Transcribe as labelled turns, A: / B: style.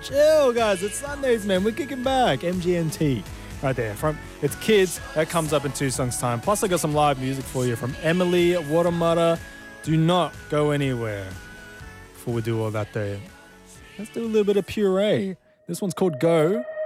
A: Chill, guys. It's Sundays, man. We're kicking back. MGMT. Right there. It's Kids. That comes up in 2 songs' time. Plus, I got some live music for you from Emily Watermutter. Do not go anywhere before we do all that there. Let's do a little bit of Puree. This one's called Go.